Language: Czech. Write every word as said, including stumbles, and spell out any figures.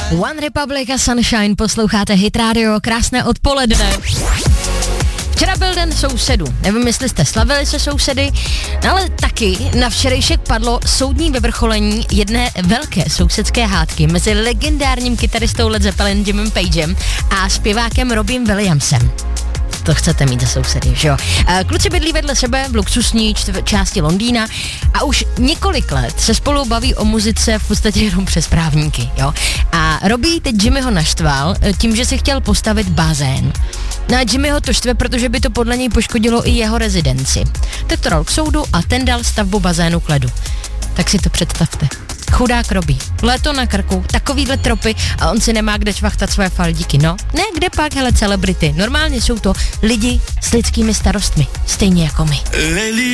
One Republic a Sunshine, posloucháte Hit Radio, krásné odpoledne. Včera byl den sousedů, nevím, jestli jste slavili se sousedy, ale taky na včerejšek padlo soudní vyvrcholení jedné velké sousedské hádky mezi legendárním kytaristou Led Zeppelin Jimmym Pagem a zpěvákem Robbiem Williamsem. To chcete mít za sousedy, že jo? Kluci bydlí vedle sebe v luxusní čtv- části Londýna a už několik let se spolu baví o muzice v podstatě jenom přes právníky, jo? A Robbie teď Jimmyho naštval tím, že si chtěl postavit bazén. No a Jimmyho to štve, protože by to podle něj poškodilo i jeho rezidenci. Tak to dal k soudu a ten dal stavbu bazénu k ledu. Tak si to představte. Chudák Robbie. Léto na krku, takovýhle tropy a on si nemá kde čvachtat své faldíky, no. Ne, kde pak, hele, celebrity. Normálně jsou to lidi s lidskými starostmi, stejně jako my.